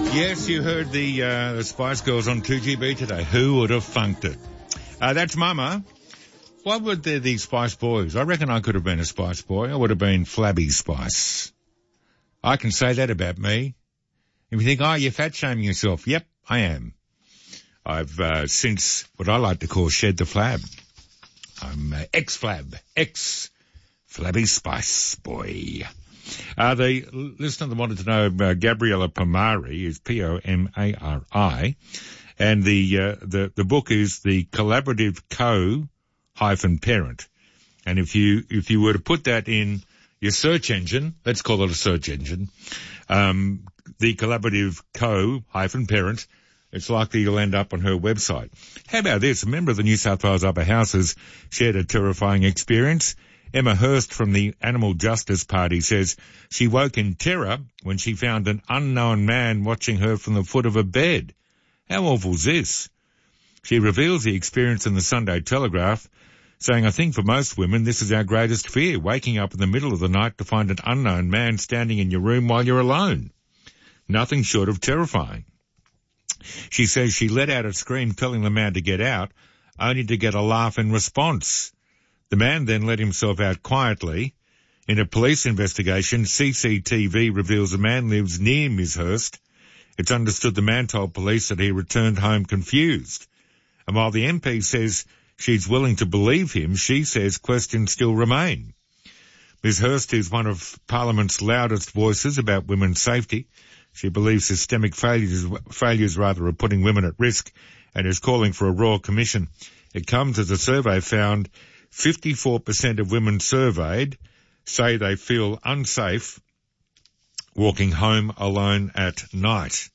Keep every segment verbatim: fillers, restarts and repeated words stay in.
Yes, you heard the, uh, the Spice Girls on two G B today. Who would have funked it? Uh, that's Mama. Why would there these Spice Boys? I reckon I could have been a Spice Boy. I would have been Flabby Spice. I can say that about me. If you think, oh, you're fat-shaming yourself. Yep, I am. I've, uh, since what I like to call shed the flab. I'm uh, ex-flab, ex-Flabby Spice Boy. Uh, the listener that wanted to know, uh, Gabriella Pomari is P O M A R I, and the, uh, the, the book is The Collaborative Co hyphen Parent. And if you, if you were to put that in your search engine, let's call it a search engine, um, The Collaborative Co hyphen Parent, it's likely you'll end up on her website. How about this? A member of the New South Wales Upper Houses shared a terrifying experience. Emma Hurst from the Animal Justice Party says she woke in terror when she found an unknown man watching her from the foot of a bed. How awful is this? She reveals the experience in the Sunday Telegraph, saying, I think for most women this is our greatest fear, waking up in the middle of the night to find an unknown man standing in your room while you're alone. Nothing short of terrifying. She says she let out a scream telling the man to get out, only to get a laugh in response. The man then let himself out quietly. In a police investigation, C C T V reveals a man lives near Miz Hurst. It's understood the man told police that he returned home confused. And while the M P says she's willing to believe him, she says questions still remain. Miz Hurst is one of Parliament's loudest voices about women's safety. She believes systemic failures, failures rather are putting women at risk and is calling for a Royal Commission. It comes as a survey found fifty-four percent of women surveyed say they feel unsafe walking home alone at night.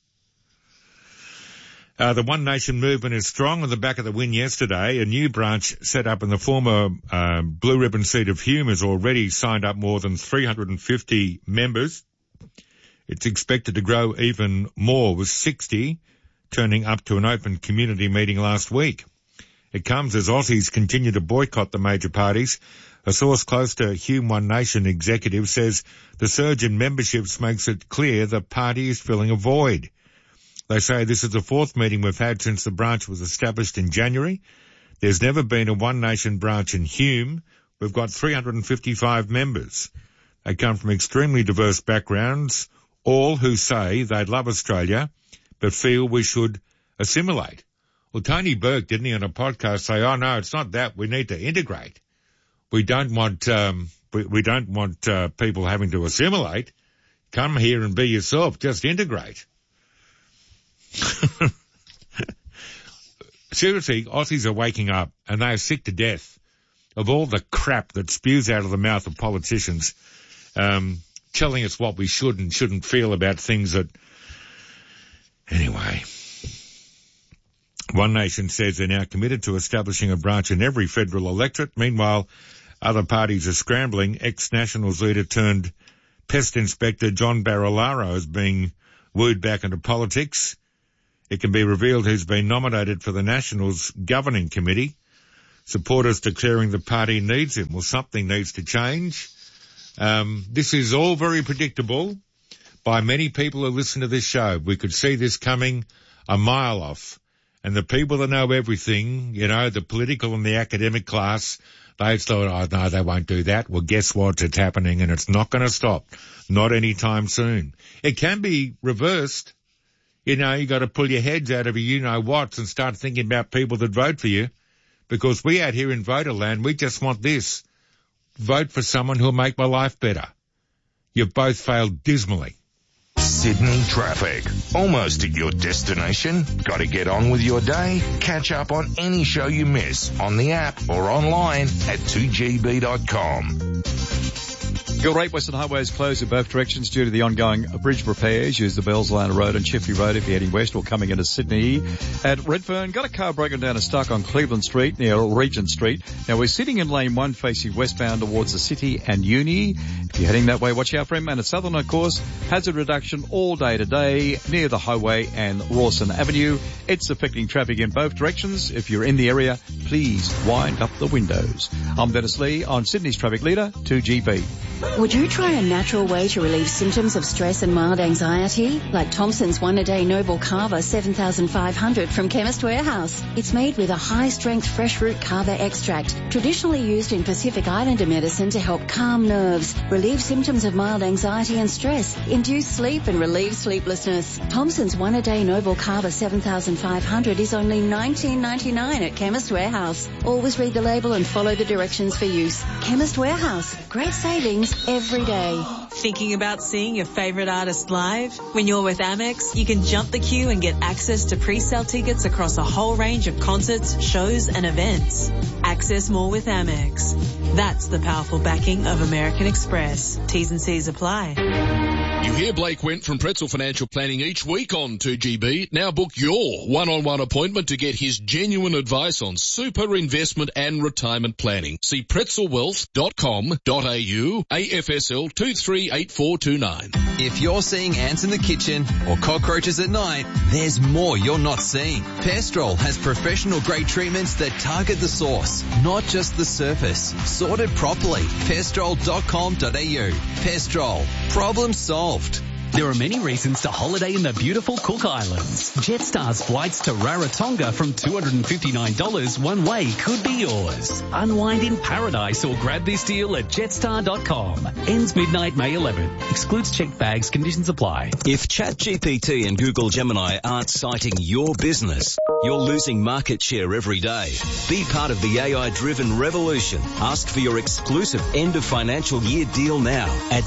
Uh, the One Nation movement is strong on the back of the win yesterday. A new branch set up in the former uh, Blue Ribbon seat of Hume has already signed up more than three hundred fifty members. It's expected to grow even more, with sixty turning up to an open community meeting last week. It comes as Aussies continue to boycott the major parties. A source close to Hume One Nation executive says the surge in memberships makes it clear the party is filling a void. They say this is the fourth meeting we've had since the branch was established in January. There's never been a One Nation branch in Hume. We've got three hundred fifty-five members. They come from extremely diverse backgrounds, all who say they'd love Australia, but feel we should assimilate. Well, Tony Burke, didn't he, on a podcast say, oh, no, it's not that. We need to integrate. We don't want, um, we, we don't want, uh, people having to assimilate. Come here and be yourself. Just integrate. Seriously, Aussies are waking up and they are sick to death of all the crap that spews out of the mouth of politicians, um, telling us what we should and shouldn't feel about things that, anyway. One Nation says they're now committed to establishing a branch in every federal electorate. Meanwhile, other parties are scrambling. Ex-Nationals leader turned pest inspector John Barilaro is being wooed back into politics. It can be revealed who's been nominated for the Nationals governing committee. Supporters declaring the party needs him. Well, something needs to change. Um, this is all very predictable by many people who listen to this show. We could see this coming a mile off. And the people that know everything, you know, the political and the academic class, they thought, oh, no, they won't do that. Well, guess what? It's happening and it's not going to stop. Not anytime soon. It can be reversed. You know, you got to pull your heads out of your you-know-whats and start thinking about people that vote for you. Because we out here in Voterland, we just want this. Vote for someone who'll make my life better. You've both failed dismally. Sydney traffic. Almost at your destination? Got to get on with your day? Catch up on any show you miss on the app or online at two G B dot com. Your Great Western Highway is closed in both directions due to the ongoing bridge repairs. Use the Bellslander Road and Chifley Road if you're heading west or coming into Sydney. At Redfern, got a car broken down and stuck on Cleveland Street near Regent Street. Now we're sitting in lane one facing westbound towards the city and uni. If you're heading that way, watch out for him. And at Southern, of course, hazard reduction all day today near the highway and Rawson Avenue. It's affecting traffic in both directions. If you're in the area, please wind up the windows. I'm Dennis Lee on Sydney's Traffic Leader, two G B. Would you try a natural way to relieve symptoms of stress and mild anxiety? Like Thompson's one-a-day Noble Kava seven thousand five hundred from Chemist Warehouse. It's made with a high-strength fresh root kava extract, traditionally used in Pacific Islander medicine to help calm nerves, relieve symptoms of mild anxiety and stress, induce sleep and relieve sleeplessness. Thompson's one-a-day Noble Kava seven thousand five hundred is only nineteen ninety-nine at Chemist Warehouse. Always read the label and follow the directions for use. Chemist Warehouse. Great savings every day. Thinking about seeing your favourite artist live? When you're with Amex, you can jump the queue and get access to pre-sale tickets across a whole range of concerts, shows and events. Access more with Amex. That's the powerful backing of American Express. T's and C's apply. You hear Blake Went from Pretzel Financial Planning each week on two G B. Now book your one-on-one appointment to get his genuine advice on super investment and retirement planning. See pretzel wealth dot com dot a u, A F S L two three eight four two nine. If you're seeing ants in the kitchen or cockroaches at night, there's more you're not seeing. Pestrol has professional grade treatments that target the source, not just the surface. Sorted properly. pestrol dot com dot a u. Pestrol. Problem solved. There are many reasons to holiday in the beautiful Cook Islands. Jetstar's flights to Rarotonga from two hundred fifty-nine dollars one way could be yours. Unwind in paradise or grab this deal at jetstar dot com. Ends midnight May eleventh. Excludes checked bags. Conditions apply. If ChatGPT and Google Gemini aren't citing your business, you're losing market share every day. Be part of the A I-driven revolution. Ask for your exclusive end of financial year deal now at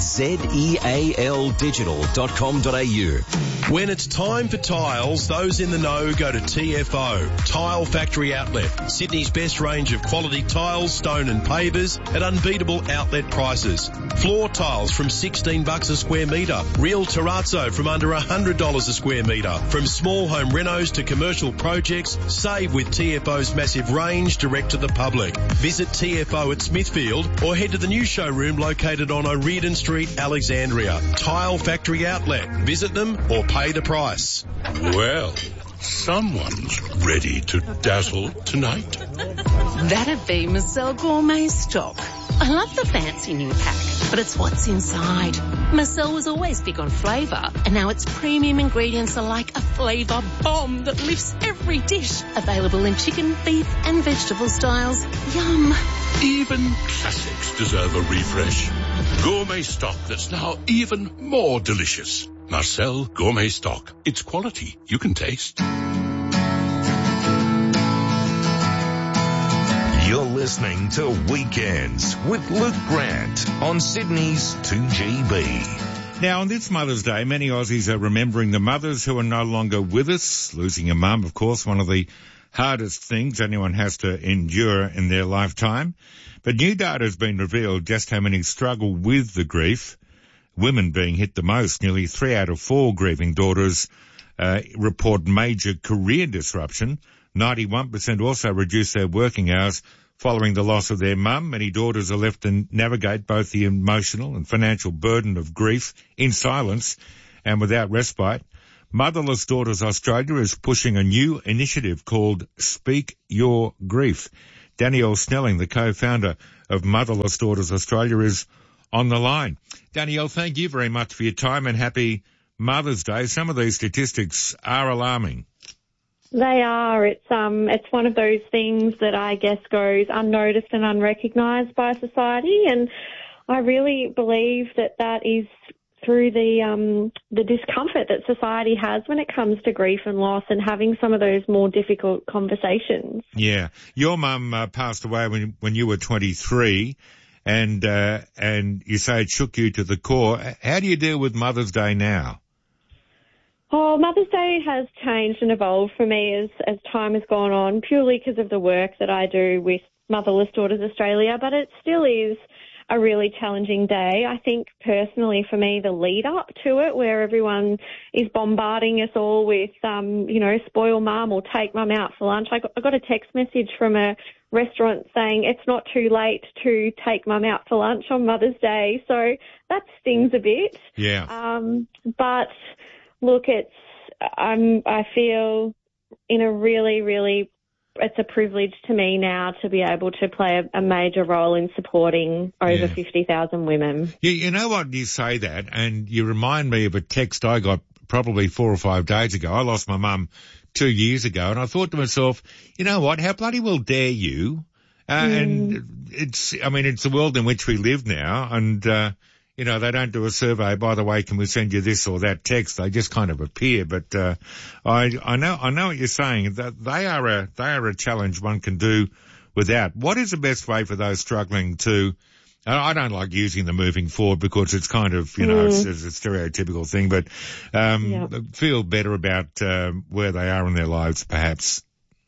zeal digital dot com dot a u. When it's time for tiles, those in the know go to T F O, Tile Factory Outlet. Sydney's best range of quality tiles, stone and pavers at unbeatable outlet prices. Floor tiles from sixteen bucks a square metre. Real terrazzo from under one hundred dollars a square metre. From small home renos to commercial projects, save with T F O's massive range direct to the public. Visit T F O at Smithfield or head to the new showroom located on O'Riordan Street, Alexandria. Tile Factory Outlet. Visit them or pay the price. Well, someone's ready to dazzle tonight. That'd be Marcel Gourmet Stock. I love the fancy new pack, but it's what's inside. Marcel was always big on flavour, and now its premium ingredients are like a flavour bomb that lifts every dish. Available in chicken, beef and vegetable styles. Yum. Even classics deserve a refresh. Gourmet stock that's now even more delicious. Marcel Gourmet Stock. It's quality you can taste. You're listening to Weekends with Luke Grant on Sydney's two G B. Now, on this Mother's Day, many Aussies are remembering the mothers who are no longer with us. Losing a mum, of course, one of the hardest things anyone has to endure in their lifetime. But new data has been revealed just how many struggle with the grief, women being hit the most. Nearly three out of four grieving daughters uh, report major career disruption. ninety-one percent also reduce their working hours following the loss of their mum. Many daughters are left to navigate both the emotional and financial burden of grief in silence and without respite. Motherless Daughters Australia is pushing a new initiative called Speak Your Grief. Danielle Snelling, the co-founder of Motherless Daughters Australia, is on the line. Danielle, thank you very much for your time and happy Mother's Day. Some of these statistics are alarming. They are. It's um, it's one of those things that I guess goes unnoticed and unrecognised by society, and I really believe that that is through the um, the discomfort that society has when it comes to grief and loss and having some of those more difficult conversations. Yeah, your mum uh, passed away when when you were twenty-three, and uh, and you say it shook you to the core. How do you deal with Mother's Day now? Oh, Mother's Day has changed and evolved for me as, as time has gone on, purely because of the work that I do with Motherless Daughters Australia, but it still is a really challenging day. I think personally for me, the lead up to it, where everyone is bombarding us all with, um, you know, spoil mum or take mum out for lunch. I got, I got a text message from a restaurant saying it's not too late to take mum out for lunch on Mother's Day. So that stings a bit. Yeah. Um, but look, it's, I'm, I feel in a really, really it's a privilege to me now to be able to play a, a major role in supporting over Yeah. fifty thousand women. You, you know what? You say that, and you remind me of a text I got probably four or five days ago. I lost my mum two years ago, and I thought to myself, you know what? How bloody well dare you? Uh, Mm. And it's, I mean, it's the world in which we live now, and, uh, you know, they don't do a survey, by the way, can we send you this or that text? They just kind of appear. But, uh, I, I know, I know what you're saying. That they are a, they are a challenge one can do without. What is the best way for those struggling to, I don't like using the moving forward because it's kind of, you know, Mm. it's, it's a stereotypical thing, but, um, Yeah. feel better about, um, where they are in their lives, perhaps.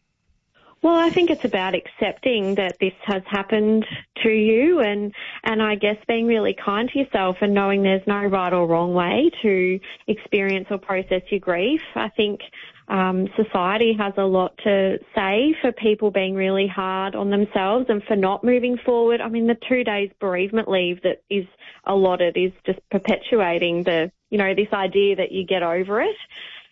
Well, I think it's about accepting that this has happened to you and, and I guess being really kind to yourself and knowing there's no right or wrong way to experience or process your grief. I think um, society has a lot to say for people being really hard on themselves and for not moving forward. I mean, the two days bereavement leave that is allotted is just perpetuating the, you know, this idea that you get over it.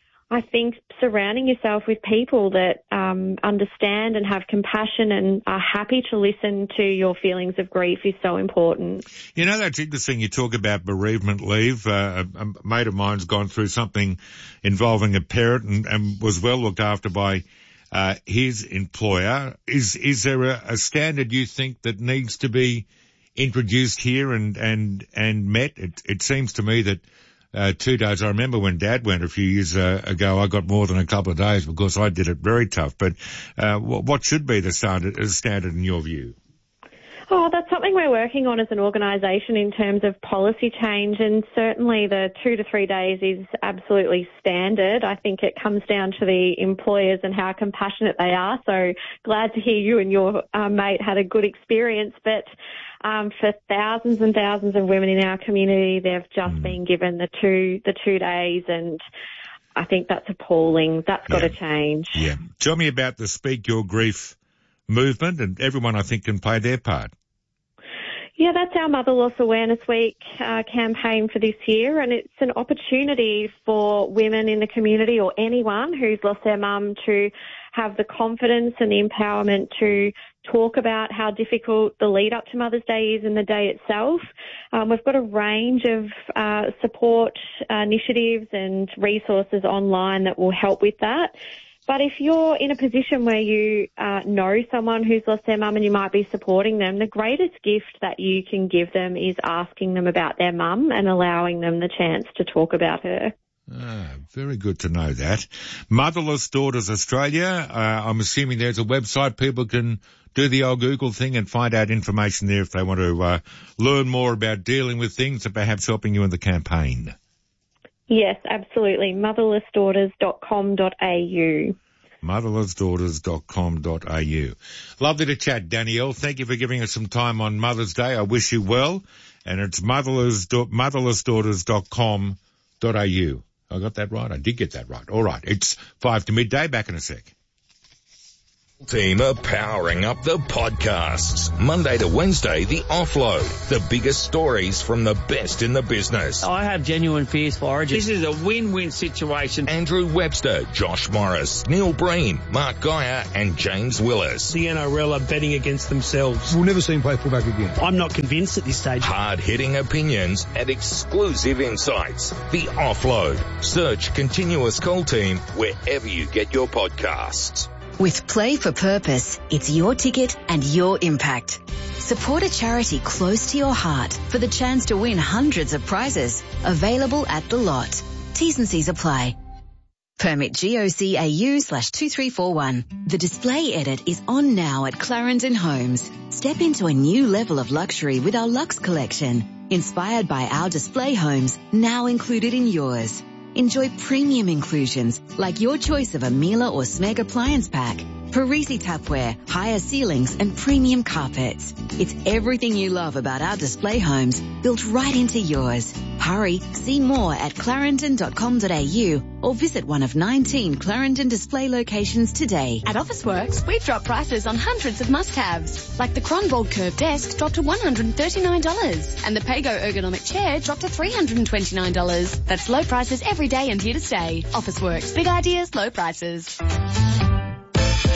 I think surrounding yourself with people that um, understand and have compassion and are happy to listen to your feelings of grief is so important. You know, that's interesting. You talk about bereavement leave. Uh, a, a mate of mine's gone through something involving a parent and, and was well looked after by uh, his employer. Is is there a, a standard you think that needs to be introduced here and and and met? It, it seems to me that. Uh, two days. I remember when Dad went a few years uh, ago, I got more than a couple of days because I did it very tough. But uh, what, what should be the standard, uh, standard in your view? Oh, that's something we're working on as an organisation in terms of policy change, and certainly the two to three days is absolutely standard. I think it comes down to the employers and how compassionate they are. So glad to hear you and your uh, mate had a good experience, but Um, for thousands and thousands of women in our community, they've just mm. been given the two the two days, and I think that's appalling. That's got yeah. to change. Yeah. Tell me about the Speak Your Grief movement, and everyone I think can play their part. Yeah, that's our Mother Loss Awareness Week uh, campaign for this year, and it's an opportunity for women in the community or anyone who's lost their mum to have the confidence and the empowerment to talk about how difficult the lead up to Mother's Day is and the day itself. Um, we've got a range of uh, support uh, initiatives and resources online that will help with that. But if you're in a position where you uh, know someone who's lost their mum and you might be supporting them, the greatest gift that you can give them is asking them about their mum and allowing them the chance to talk about her. Ah, very good to know that. Motherless Daughters Australia, uh, I'm assuming there's a website people can do the old Google thing and find out information there if they want to uh, learn more about dealing with things and perhaps helping you in the campaign. Yes, absolutely. motherless daughters dot com dot a u. motherless daughters dot com dot a u. Lovely to chat, Danielle. Thank you for giving us some time on Mother's Day. I wish you well. And it's motherless daughters dot com dot a u. I got that right? I did get that right. All right. It's five to midday. Back in a sec. Team are powering up the podcasts. Monday to Wednesday, The Offload. The biggest stories from the best in the business. I have genuine fears for Origin. This is a win-win situation. Andrew Webster, Josh Morris, Neil Breen, Mark Geyer and James Willis. The N R L are betting against themselves. We'll never see him play fullback again. I'm not convinced at this stage. Hard-hitting opinions and exclusive insights. The Offload. Search Continuous Call Team wherever you get your podcasts. With Play for Purpose, it's your ticket and your impact. Support a charity close to your heart for the chance to win hundreds of prizes. Available at the lot. T's and C's apply. Permit G O C A U slash two three four one. The display edit is on now at Clarendon Homes. Step into a new level of luxury with our Luxe collection. Inspired by our display homes, now included in yours. Enjoy premium inclusions like your choice of a Miele or Smeg appliance pack, Parisi tapware, higher ceilings and premium carpets. It's everything you love about our display homes built right into yours. Hurry, see more at clarendon dot com dot a u or visit one of nineteen Clarendon display locations today. At Officeworks, we've dropped prices on hundreds of must-haves, like the Cronvold Curve Desk dropped to one hundred thirty-nine dollars and the Pago Ergonomic Chair dropped to three hundred twenty-nine dollars. That's low prices every day and here to stay. Officeworks, big ideas, low prices.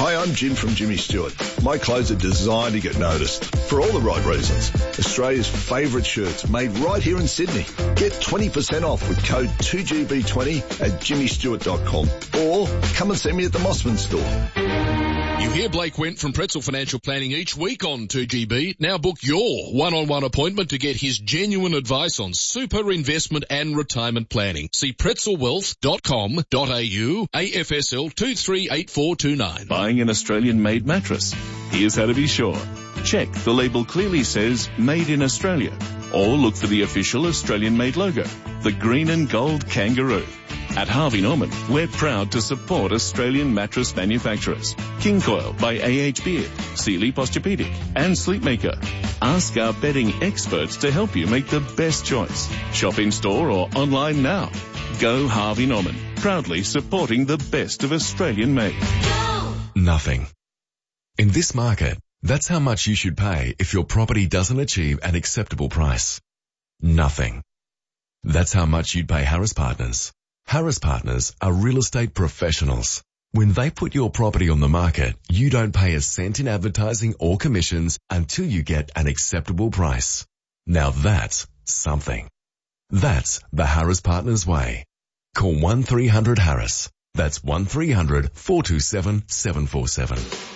Hi, I'm Jim from Jimmy Stewart. My clothes are designed to get noticed for all the right reasons. Australia's favourite shirts made right here in Sydney. Get twenty percent off with code two G B twenty at jimmy stewart dot com or come and see me at the Mossman store. You hear Blake Went from Pretzel Financial Planning each week on two G B. Now book your one-on-one appointment to get his genuine advice on super investment and retirement planning. See pretzel wealth dot com dot a u, A F S L two three eight four two nine. Buying an Australian-made mattress? Here's how to be sure. Check the label clearly says Made in Australia, or look for the official Australian-made logo, the green and gold kangaroo. At Harvey Norman, we're proud to support Australian mattress manufacturers. King Coil by A H Beard, Sealy Posturepedic, and Sleepmaker. Ask our bedding experts to help you make the best choice. Shop in store or online now. Go Harvey Norman, proudly supporting the best of Australian made. Nothing. In this market, that's how much you should pay if your property doesn't achieve an acceptable price. Nothing. That's how much you'd pay Harris Partners. Harris Partners are real estate professionals. When they put your property on the market, you don't pay a cent in advertising or commissions until you get an acceptable price. Now that's something. That's the Harris Partners way. Call one three hundred Harris. That's one three hundred four two seven seven four seven.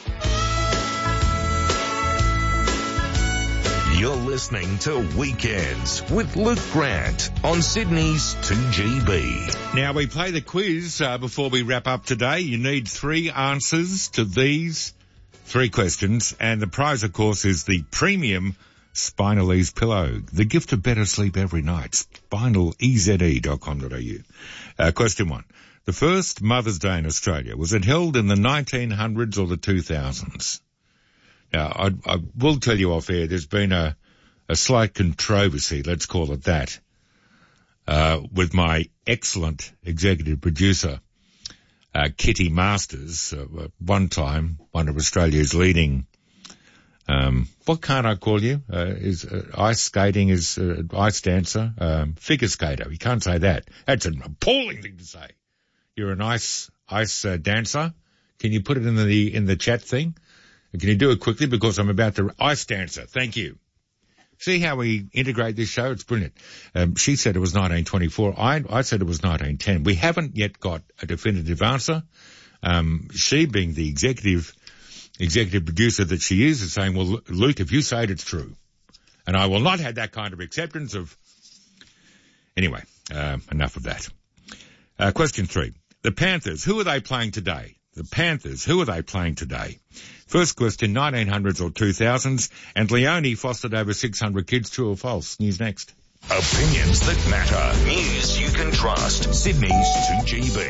You're listening to Weekends with Luke Grant on Sydney's two G B. Now we play the quiz uh, before we wrap up today. You need three answers to these three questions, and the prize, of course, is the premium Spinal Ease pillow, the gift of better sleep every night. spinal eze dot com dot a u. Uh, question one. The first Mother's Day in Australia, was it held in the nineteen hundreds or the two thousands? Now, I, I will tell you off air, there's been a, a slight controversy, let's call it that, uh, with my excellent executive producer, uh, Kitty Masters, uh, one time, one of Australia's leading, um, what can't I call you? Uh, is uh, ice skating, is uh, ice dancer, um, figure skater. You can't say that. That's an appalling thing to say. You're an ice, ice uh, dancer. Can you put it in the, in the chat thing? Can you do it quickly because I'm about to ice dancer? Thank you. See how we integrate this show? It's brilliant. Um, she said it was nineteen twenty-four. I, I said it was nineteen ten. We haven't yet got a definitive answer. Um, she, being the executive executive producer that she is, is saying, well, Luke, if you say it, it's true. And I will not have that kind of acceptance of... Anyway, uh, enough of that. Uh, question three. The Panthers, who are they playing today? The Panthers, who are they playing today? First question, nineteen hundreds or two thousands, and Leone fostered over six hundred kids, true or false? News next. Opinions that matter. News you can trust. Sydney's two G B.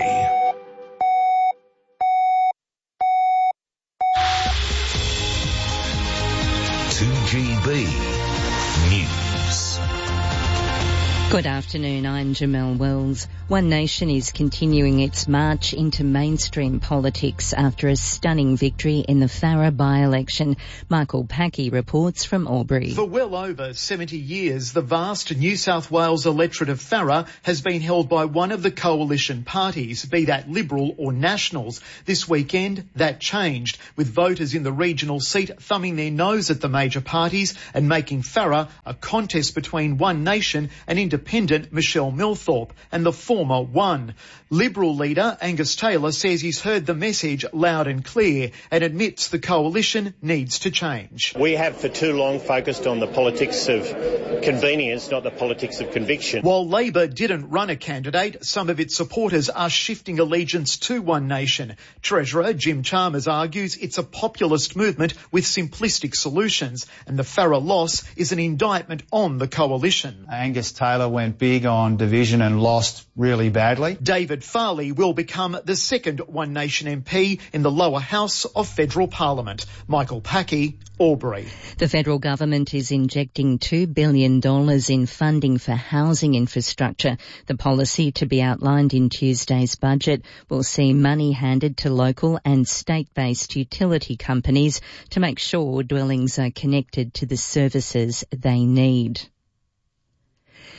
two G B News. Good afternoon, I'm Jamelle Wells. One Nation is continuing its march into mainstream politics after a stunning victory in the Farrer by-election. Michael Packey reports from Albury. For well over seventy years, the vast New South Wales electorate of Farrer has been held by one of the coalition parties, be that Liberal or Nationals. This weekend, that changed, with voters in the regional seat thumbing their nose at the major parties and making Farrer a contest between One Nation and independent Michelle Milthorpe, and the former won. Liberal leader Angus Taylor says he's heard the message loud and clear and admits the coalition needs to change. We have for too long focused on the politics of convenience, not the politics of conviction. While Labor didn't run a candidate, some of its supporters are shifting allegiance to One Nation. Treasurer Jim Chalmers argues it's a populist movement with simplistic solutions, and the Farrer loss is an indictment on the coalition. Angus Taylor went big on division and lost really badly. David Farley will become the second One Nation M P in the lower house of federal parliament. Michael Packey, Albury. The federal government is injecting two billion dollars in funding for housing infrastructure. The policy, to be outlined in Tuesday's budget, will see money handed to local and state-based utility companies to make sure dwellings are connected to the services they need.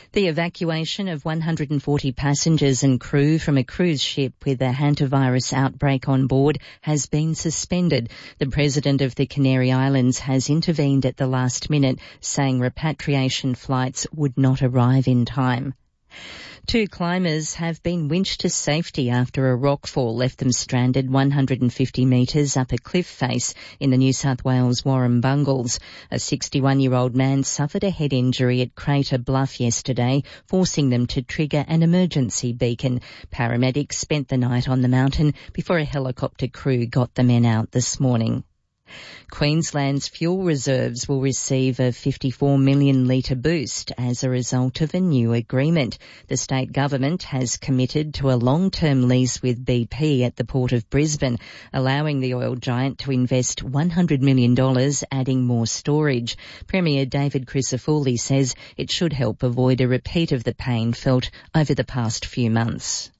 The evacuation of one hundred forty passengers and crew from a cruise ship with a hantavirus outbreak on board has been suspended. The President of the Canary Islands has intervened at the last minute, saying repatriation flights would not arrive in time. Two climbers have been winched to safety after a rockfall left them stranded one hundred fifty metres up a cliff face in the New South Wales Warrumbungles. A sixty-one-year-old man suffered a head injury at Crater Bluff yesterday, forcing them to trigger an emergency beacon. Paramedics spent the night on the mountain before a helicopter crew got the men out this morning. Queensland's fuel reserves will receive a fifty-four million litre boost as a result of a new agreement. The state government has committed to a long-term lease with B P at the Port of Brisbane, allowing the oil giant to invest one hundred million dollars, adding more storage. Premier David Crisafulli says it should help avoid a repeat of the pain felt over the past few months.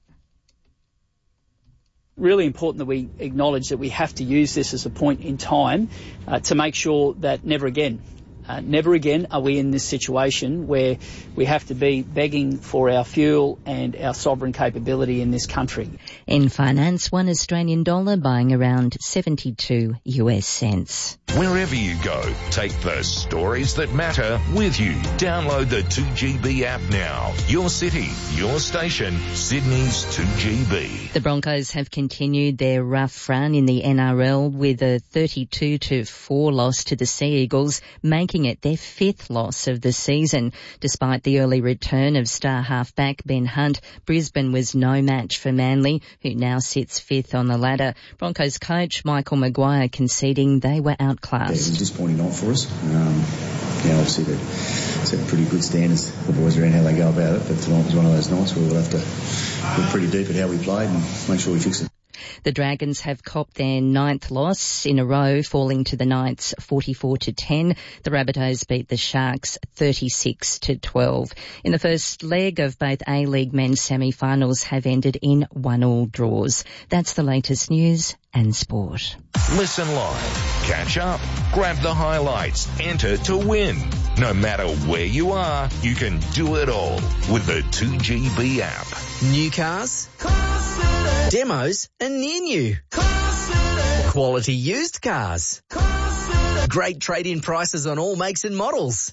Really important that we acknowledge that we have to use this as a point in time uh, to make sure that never again, uh, never again are we in this situation where we have to be begging for our fuel and our sovereign capability in this country. In finance, one Australian dollar buying around seventy-two US cents. Wherever you go, take the stories that matter with you. Download the two G B app now. Your city, your station, Sydney's two G B. The Broncos have continued their rough run in the N R L with a thirty-two to four loss to the Sea Eagles, making it their fifth loss of the season. Despite the early return of star halfback Ben Hunt, Brisbane was no match for Manly, who now sits fifth on the ladder. Broncos coach Michael Maguire conceding they were outclassed. Yeah, it was a disappointing night for us. Um, yeah, obviously they set pretty good standards, the boys around how they go about it, but tonight was one of those nights where we'll have to look pretty deep at how we played and make sure we fix it. The Dragons have copped their ninth loss in a row, falling to the Knights forty-four to ten. The Rabbitohs beat the Sharks thirty-six to twelve. In the first leg of both A-League men's semi-finals have ended in one-all draws. That's the latest news and sport. Listen live, catch up, grab the highlights, enter to win. No matter where you are, you can do it all with the two G B app. New cars, demos and near new, quality used cars, great trade-in prices on all makes and models.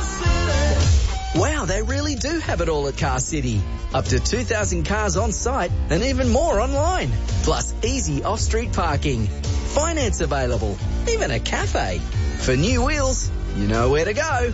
Wow, they really do have it all at Car City. Up to two thousand cars on site and even more online. Plus easy off-street parking. Finance available. Even a cafe. For new wheels, you know where to go.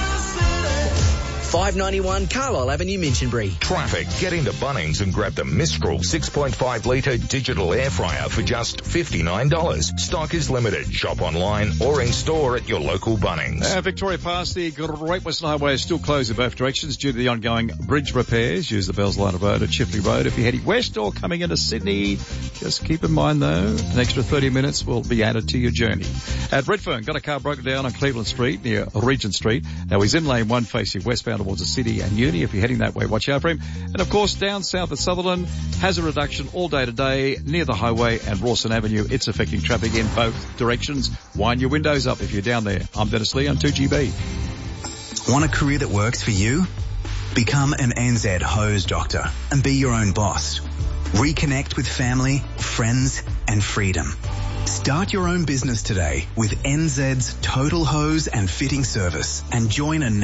five ninety-one Carlisle Avenue, Minchinbury. Traffic. Get into Bunnings and grab the Mistral six point five litre digital air fryer for just fifty-nine dollars. Stock is limited. Shop online or in store at your local Bunnings. Uh, Victoria Pass, the Great Western Highway is still closed in both directions due to the ongoing bridge repairs. Use the Bells Line of Road at Chifley Road if you're heading west or coming into Sydney. Just keep in mind, though, an extra thirty minutes will be added to your journey. At Redfern, got a car broken down on Cleveland Street near Regent Street. Now he's in lane one facing westbound towards the city and uni. If you're heading that way, watch out for him. And of course, down south at Sutherland has a reduction all day today near the highway and Rawson Avenue. It's affecting traffic in both directions. Wind your windows up if you're down there. I'm Dennis Lee on two G B. Want a career that works for you? Become an N Z hose doctor and be your own boss. Reconnect with family, friends and freedom. Start your own business today with N Z's Total Hose and Fitting Service and join a